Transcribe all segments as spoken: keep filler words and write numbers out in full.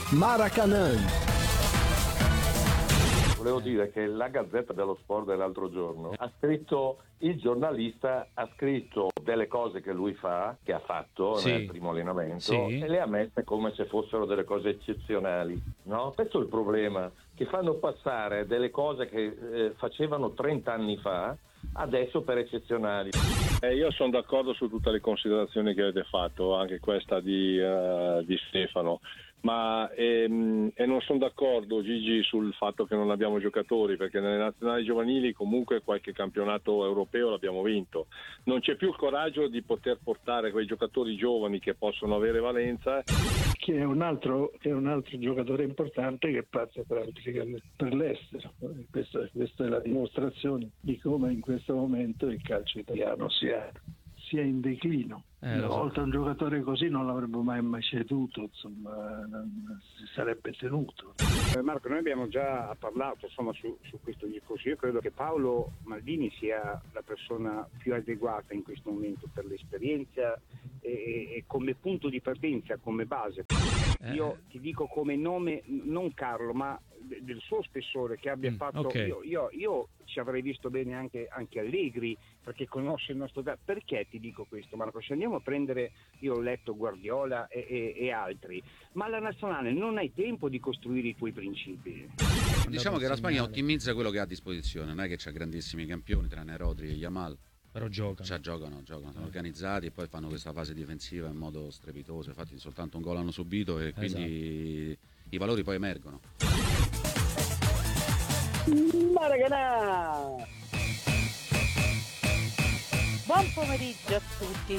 Maracanã. Volevo dire che la Gazzetta dello Sport dell'altro giorno ha scritto, il giornalista ha scritto delle cose che lui fa, che ha fatto Sì. nel primo allenamento, Sì. e le ha messe come se fossero delle cose eccezionali, no? Questo è il problema, che fanno passare delle cose che eh, facevano trenta anni fa adesso per eccezionali. Eh, io sono d'accordo su tutte le considerazioni che avete fatto, anche questa di, uh, di Stefano, ma ehm, e non sono d'accordo, Gigi, sul fatto che non abbiamo giocatori, perché nelle nazionali giovanili comunque qualche campionato europeo l'abbiamo vinto. Non c'è più il coraggio di poter portare quei giocatori giovani che possono avere valenza. Che è un altro, che è un altro giocatore importante che passa per, per l'estero. Questa, questa è la dimostrazione di come in questo momento il calcio italiano sia, sia in declino. Eh, Una so. volta un giocatore così non l'avrebbe mai mai ceduto, insomma, non si sarebbe tenuto. Eh, Marco, noi abbiamo già parlato insomma, su, su questo discorso. Io credo che Paolo Maldini sia la persona più adeguata in questo momento per l'esperienza e, e come punto di partenza, come base. Eh. Io ti dico come nome, non Carlo, ma del suo spessore che abbia Mm, fatto. okay. Io, io, io ci avrei visto bene anche, anche Allegri, perché conosce il nostro. Perché ti dico questo, Marco? Se andiamo a prendere, io ho letto Guardiola e, e, e altri, ma la nazionale non hai tempo di costruire i tuoi principi. Diciamo che la Spagna ottimizza quello che ha a disposizione, non è che c'ha grandissimi campioni tranne Rodri e Yamal. Però giocano. Cioè, giocano, giocano, sono organizzati e poi fanno questa fase difensiva in modo strepitoso. Infatti soltanto un gol hanno subito e quindi esatto. I valori poi emergono. Maracanã! Buon pomeriggio a tutti.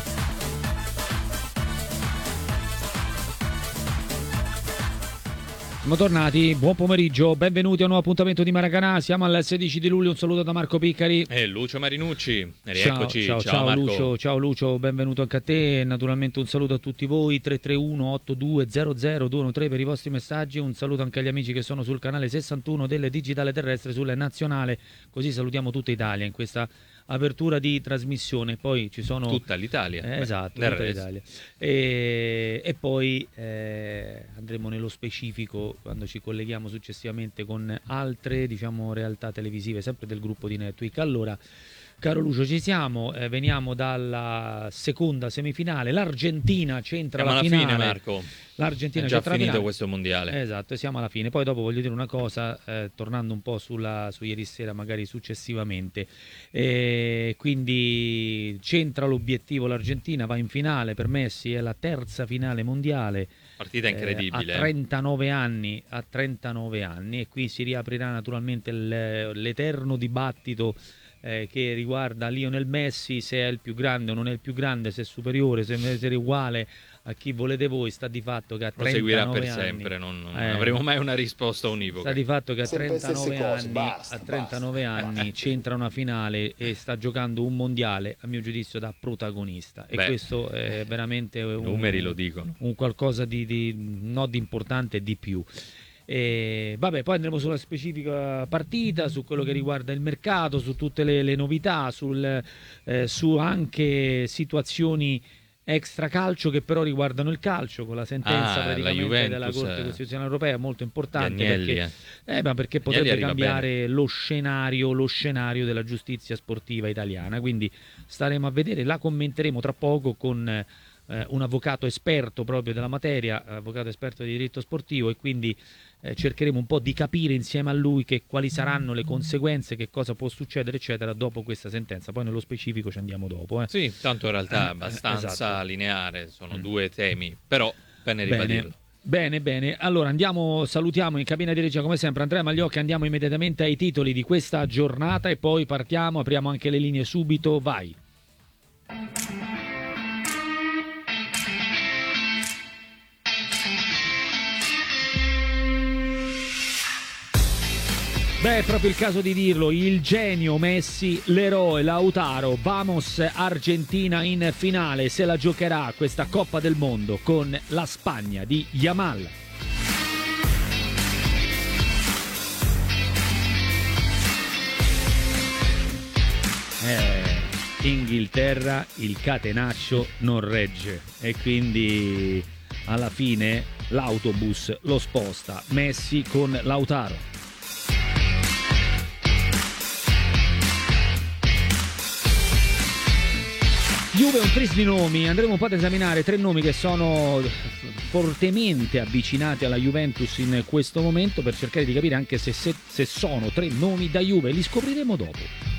Siamo tornati, buon pomeriggio, benvenuti a un nuovo appuntamento di Maracanã. Siamo al sedici di luglio, un saluto da Marco Piccari e Lucio Marinucci. Ciao, Rieccoci. ciao, ciao, ciao Marco. Lucio, ciao Lucio, benvenuto anche a te. Naturalmente un saluto a tutti voi. Tre tre uno otto due zero zero due uno tre per i vostri messaggi. Un saluto anche agli amici che sono sul canale sessantuno del Digitale Terrestre sulle Nazionale. Così salutiamo tutta Italia in questa apertura di trasmissione. Poi ci sono tutta l'Italia. eh, esatto, Beh, tutta l'Italia. E, e poi eh, andremo nello specifico quando ci colleghiamo successivamente con altre, diciamo, realtà televisive sempre del gruppo di Netweek. Allora, caro Lucio, ci siamo, eh, veniamo dalla seconda semifinale. L'Argentina c'entra siamo la alla finale. fine, Marco. L'Argentina è già c'entra la finito finale. questo mondiale. Esatto, e siamo alla fine. Poi dopo voglio dire una cosa, eh, tornando un po' sulla, su ieri sera, magari successivamente. Eh, quindi c'entra l'obiettivo, l'Argentina va in finale, per Messi è la terza finale mondiale. Partita incredibile. Eh, a trentanove anni, a trentanove anni, e qui si riaprirà naturalmente il, l'eterno dibattito eh, che riguarda Lionel Messi, se è il più grande o non è il più grande, se è superiore, se deve essere uguale a chi volete voi. Sta di fatto che a trentanove seguirà anni per sempre, non, non eh, avremo mai una risposta univoca. Sta di fatto che a Sempre trentanove stesse cose, anni, basta, a trentanove basta. anni c'entra una finale e sta giocando un mondiale, a mio giudizio, da protagonista. E Beh, questo è veramente un, numeri lo dicono. un qualcosa di, di no di importante e di più. E vabbè, poi andremo sulla specifica partita, su quello che riguarda il mercato, su tutte le, le novità, sul, eh, su anche situazioni extracalcio che però riguardano il calcio, con la sentenza Ah, praticamente la Juventus, della Corte Costituzionale Europea, molto importante. Agnelli, perché, eh. eh, ma perché Agnelli potrebbe arriva cambiare bene. lo scenario, lo scenario della giustizia sportiva italiana. Quindi staremo a vedere, la commenteremo tra poco con eh, un avvocato esperto proprio della materia, avvocato esperto di diritto sportivo, e quindi eh, cercheremo un po' di capire insieme a lui che quali saranno le conseguenze, che cosa può succedere eccetera dopo questa sentenza. Poi nello specifico ci andiamo dopo. Eh. Sì, tanto in realtà è Eh, abbastanza esatto. lineare, sono Mm. due temi, però bene ribadirlo. Bene, bene. Allora andiamo, salutiamo in cabina di regia come sempre Andrea Magliocchi, andiamo immediatamente ai titoli di questa giornata e poi partiamo, apriamo anche le linee subito, vai. Beh, è proprio il caso di dirlo, il genio Messi, l'eroe Lautaro, vamos Argentina in finale, se la giocherà questa Coppa del Mondo con la Spagna di Yamal. Eh, Inghilterra, il catenaccio non regge e quindi alla fine l'autobus lo sposta Messi con Lautaro. Juve un tris di nomi, andremo un po' ad esaminare tre nomi che sono fortemente avvicinati alla Juventus in questo momento per cercare di capire anche se, se, se sono tre nomi da Juve, li scopriremo dopo.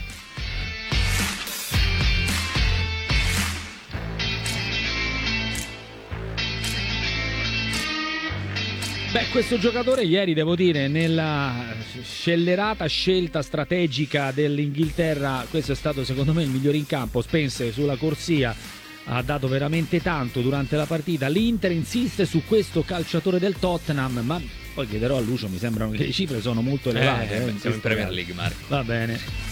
Beh, questo giocatore ieri, devo dire, nella scellerata scelta strategica dell'Inghilterra, questo è stato secondo me il migliore in campo. Spencer sulla corsia ha dato veramente tanto durante la partita. L'Inter insiste su questo calciatore del Tottenham, ma poi chiederò a Lucio, mi sembrano che le cifre sono molto elevate. Eh, eh, siamo in Premier League, Marco. Va bene.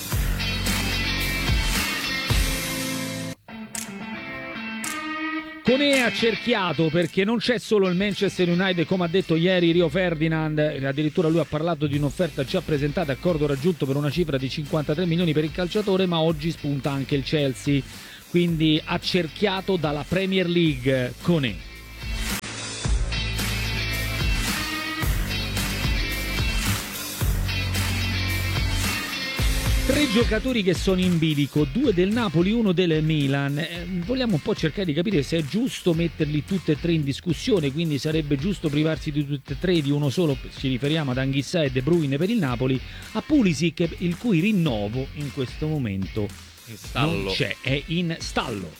Koné accerchiato perché non c'è solo il Manchester United, come ha detto ieri Rio Ferdinand, addirittura lui ha parlato di un'offerta già presentata, accordo raggiunto per una cifra di cinquantatré milioni per il calciatore, ma oggi spunta anche il Chelsea, quindi accerchiato dalla Premier League Koné. Tre giocatori che sono in bilico, due del Napoli, uno del Milan. Eh, vogliamo un po' cercare di capire se è giusto metterli tutti e tre in discussione, quindi sarebbe giusto privarsi di tutti e tre, di uno solo, ci riferiamo ad Anghissà e De Bruyne per il Napoli, a Pulisic, il cui rinnovo in questo momento in stallo. non c'è, è in stallo.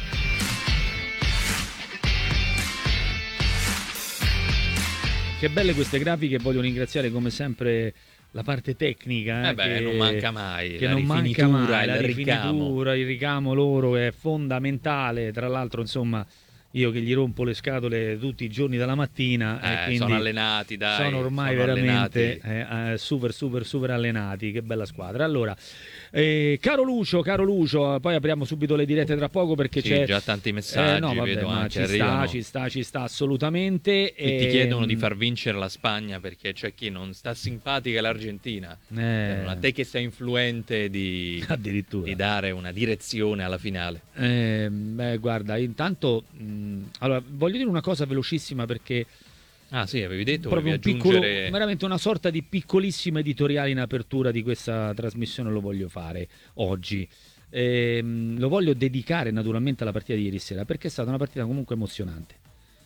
Che belle queste grafiche, voglio ringraziare come sempre la parte tecnica, eh, eh beh, che non manca mai, che la non rifinitura, manca mai, il la ricamo. rifinitura, il ricamo loro è fondamentale. Tra l'altro, insomma, io che gli rompo le scatole tutti i giorni dalla mattina, eh, e quindi sono allenati, dai, sono ormai sono veramente eh, eh, super super super allenati. Che bella squadra. Allora, eh, caro Lucio, caro Lucio, poi apriamo subito le dirette tra poco perché sì, c'è già tanti messaggi, eh, no, vabbè, vedo ma anche ci arrivano. sta, ci sta, ci sta assolutamente. E e... ti chiedono di far vincere la Spagna perché c'è chi non sta simpatica l'Argentina. Eh... A te che sei influente di, addirittura di dare una direzione alla finale. Eh, beh, guarda, intanto mh, allora voglio dire una cosa velocissima perché ah sì, avevi detto proprio un aggiungere... piccolo, veramente una sorta di piccolissimo editoriale in apertura di questa trasmissione lo voglio fare oggi. Eh, lo voglio dedicare naturalmente alla partita di ieri sera perché è stata una partita comunque emozionante.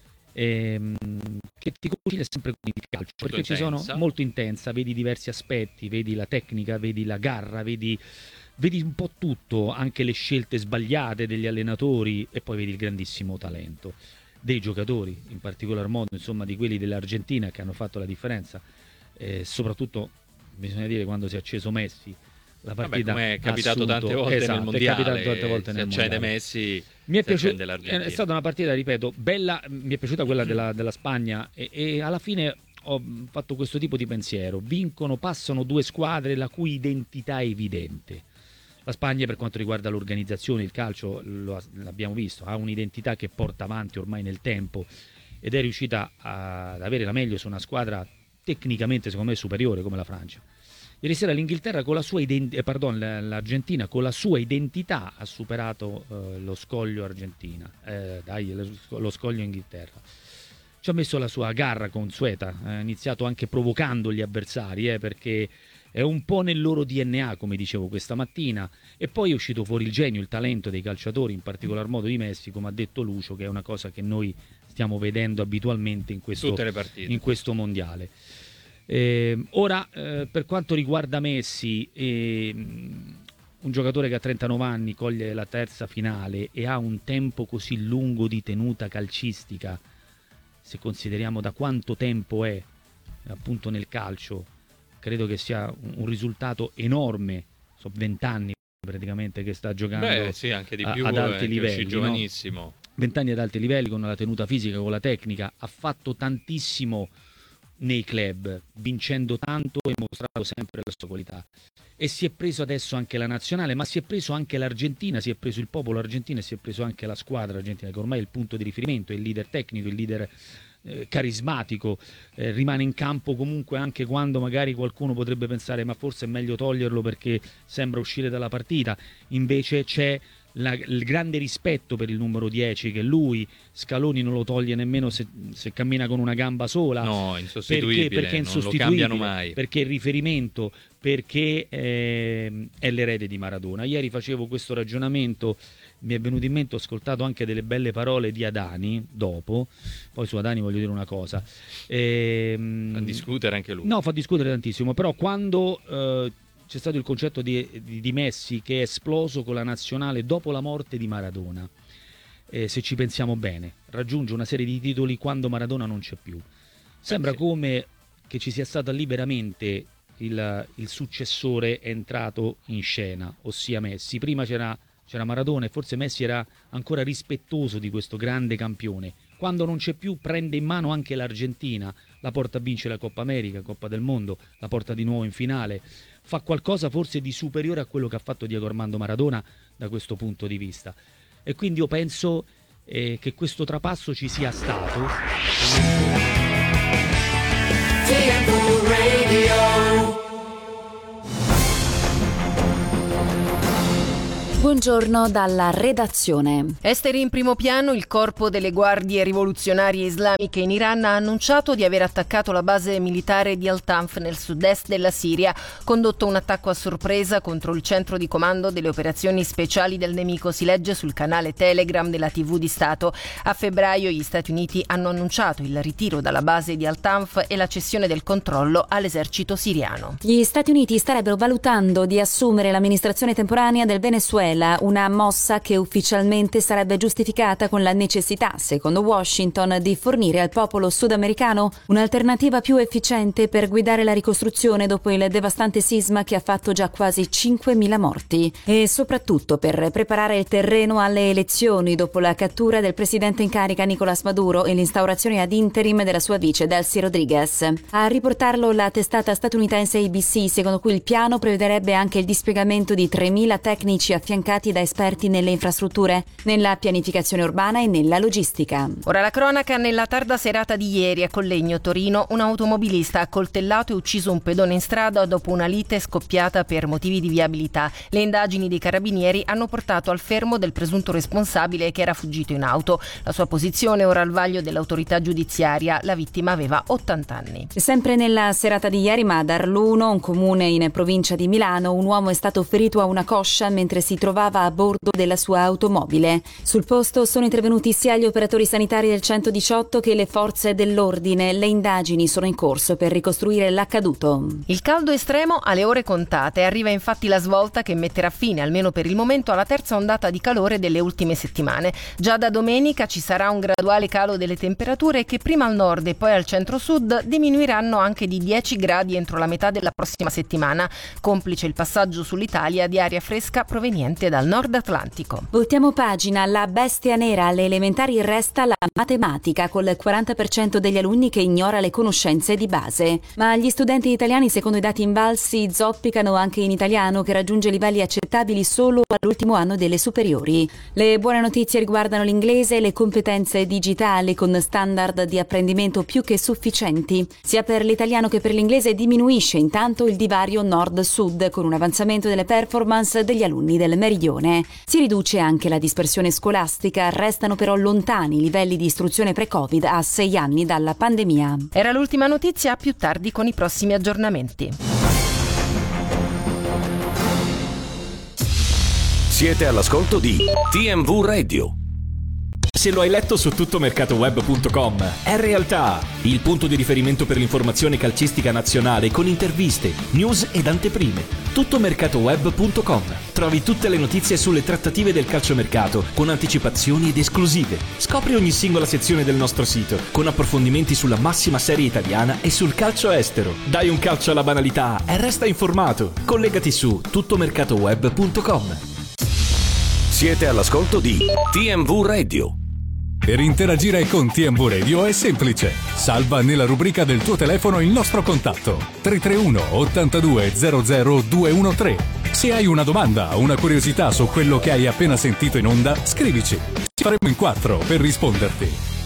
Ehm, che ti concilia sempre con il calcio perché ci sono molto intensa, vedi diversi aspetti, vedi la tecnica, vedi la garra, vedi, vedi un po' tutto, anche le scelte sbagliate degli allenatori e poi vedi il grandissimo talento dei giocatori, in particolar modo insomma di quelli dell'Argentina che hanno fatto la differenza, eh, soprattutto bisogna dire quando si è acceso Messi. La partita, come è capitato assunto, tante volte esatto, nel mondiale, è capitato tante volte nel se accede mondiale. Messi, mi è, piaciuto, è stata una partita, ripeto, bella, mi è piaciuta quella della, della Spagna e, e alla fine ho fatto questo tipo di pensiero: vincono, passano due squadre la cui identità è evidente. La Spagna, per quanto riguarda l'organizzazione, il calcio, lo, l'abbiamo visto, ha un'identità che porta avanti ormai nel tempo ed è riuscita ad avere la meglio su una squadra tecnicamente secondo me superiore come la Francia. Ieri sera l'Inghilterra con la sua identità, eh, pardon, l'Argentina con la sua identità ha superato eh, lo scoglio Argentina, eh, dai, lo scoglio Inghilterra. Ci ha messo la sua garra consueta, ha iniziato anche provocando gli avversari, eh, perché è un po' nel loro D N A, come dicevo questa mattina, e poi è uscito fuori il genio, il talento dei calciatori, in particolar modo di Messi, come ha detto Lucio, che è una cosa che noi stiamo vedendo abitualmente in questo, tutte le partite, in questo mondiale. Eh, ora, eh, per quanto riguarda Messi, eh, un giocatore che a trentanove anni coglie la terza finale e ha un tempo così lungo di tenuta calcistica, se consideriamo da quanto tempo è appunto nel calcio, credo che sia un, un risultato enorme. Sono vent'anni praticamente che sta giocando. Beh, sì, anche di più, a, ad alti eh, livelli, no? giovanissimo. vent'anni ad alti livelli, con la tenuta fisica, con la tecnica, ha fatto tantissimo nei club, vincendo tanto e mostrando sempre la sua qualità, e si è preso adesso anche la nazionale, ma si è preso anche l'Argentina, si è preso il popolo argentino e si è preso anche la squadra argentina, che ormai è il punto di riferimento, il leader tecnico, il leader eh, carismatico, eh, rimane in campo comunque anche quando magari qualcuno potrebbe pensare ma forse è meglio toglierlo perché sembra uscire dalla partita, invece c'è la, il grande rispetto per il numero dieci, che lui, Scaloni, non lo toglie nemmeno se, se cammina con una gamba sola. No, insostituibile, perché, perché è insostituibile, non lo cambiano mai. Perché è il riferimento, perché eh, è l'erede di Maradona. Ieri facevo questo ragionamento, mi è venuto in mente, ho ascoltato anche delle belle parole di Adani dopo, poi su Adani voglio dire una cosa. Ehm, fa discutere anche lui. No, fa discutere tantissimo, però quando eh, c'è stato il concetto di, di, di Messi che è esploso con la nazionale dopo la morte di Maradona, eh, se ci pensiamo bene, raggiunge una serie di titoli quando Maradona non c'è più. Sembra sì. come che ci sia stato liberamente il, il successore entrato in scena, ossia Messi. Prima c'era c'era Maradona e forse Messi era ancora rispettoso di questo grande campione. Quando non c'è più prende in mano anche l'Argentina, la porta a vincere la Coppa America, Coppa del Mondo, la porta di nuovo in finale. Fa qualcosa forse di superiore a quello che ha fatto Diego Armando Maradona da questo punto di vista. E quindi io penso eh, che questo trapasso ci sia stato. T M V Radio. Buongiorno dalla redazione. Esteri in primo piano, il corpo delle guardie rivoluzionarie islamiche in Iran ha annunciato di aver attaccato la base militare di Al-Tanf nel sud-est della Siria, condotto un attacco a sorpresa contro il centro di comando delle operazioni speciali del nemico, si legge sul canale Telegram della tivù di Stato. A febbraio gli Stati Uniti hanno annunciato il ritiro dalla base di Al-Tanf e la cessione del controllo all'esercito siriano. Gli Stati Uniti starebbero valutando di assumere l'amministrazione temporanea del Venezuela, una mossa che ufficialmente sarebbe giustificata con la necessità, secondo Washington, di fornire al popolo sudamericano un'alternativa più efficiente per guidare la ricostruzione dopo il devastante sisma che ha fatto già quasi cinquemila morti, e soprattutto per preparare il terreno alle elezioni dopo la cattura del presidente in carica Nicolás Maduro e l'instaurazione ad interim della sua vice Delcy Rodriguez. A riportarlo la testata statunitense A B C, secondo cui il piano prevederebbe anche il dispiegamento di tremila tecnici affiancati da esperti nelle infrastrutture, nella pianificazione urbana e nella logistica. Ora la cronaca. Nella tarda serata di ieri a Collegno, Torino, un automobilista ha accoltellato e ucciso un pedone in strada dopo una lite scoppiata per motivi di viabilità. Le indagini dei carabinieri hanno portato al fermo del presunto responsabile, che era fuggito in auto. La sua posizione ora al vaglio dell'autorità giudiziaria. La vittima aveva ottanta anni. Sempre nella serata di ieri, ma ad Arluno, un comune in provincia di Milano, un uomo è stato ferito a una coscia mentre si trovava a bordo della sua automobile. Sul posto sono intervenuti sia gli operatori sanitari del centodiciotto che le forze dell'ordine. Le indagini sono in corso per ricostruire l'accaduto. Il caldo estremo alle ore contate. Arriva infatti la svolta che metterà fine, almeno per il momento, alla terza ondata di calore delle ultime settimane. Già da domenica ci sarà un graduale calo delle temperature che prima al nord e poi al centro-sud diminuiranno anche di dieci gradi entro la metà della prossima settimana, complice il passaggio sull'Italia di aria fresca proveniente dal nord Atlantico. Voltiamo pagina. La bestia nera alle elementari resta la matematica, col quaranta per cento degli alunni che ignora le conoscenze di base. Ma gli studenti italiani, secondo i dati invalsi, zoppicano anche in italiano, che raggiunge livelli accettabili solo all'ultimo anno delle superiori. Le buone notizie riguardano l'inglese e le competenze digitali, con standard di apprendimento più che sufficienti. Sia per l'italiano che per l'inglese diminuisce intanto il divario nord-sud, con un avanzamento delle performance degli alunni del meridione. Si riduce anche la dispersione scolastica, restano però lontani i livelli di istruzione pre-Covid a sei anni dalla pandemia. Era l'ultima notizia, più tardi con i prossimi aggiornamenti. Siete all'ascolto di T M V Radio. Se lo hai letto su tuttomercatoweb punto com, è realtà, il punto di riferimento per l'informazione calcistica nazionale con interviste, news ed anteprime. tuttomercatoweb punto com. Trovi tutte le notizie sulle trattative del calciomercato con anticipazioni ed esclusive. Scopri ogni singola sezione del nostro sito con approfondimenti sulla massima serie italiana e sul calcio estero. Dai un calcio alla banalità e resta informato. Collegati su tuttomercatoweb punto com. Siete all'ascolto di T M V Radio. Per interagire con T M V Radio è semplice. Salva nella rubrica del tuo telefono il nostro contatto tre tre uno ottantadue zero zero due uno tre. Se hai una domanda o una curiosità su quello che hai appena sentito in onda, scrivici. Ci faremo in quattro per risponderti.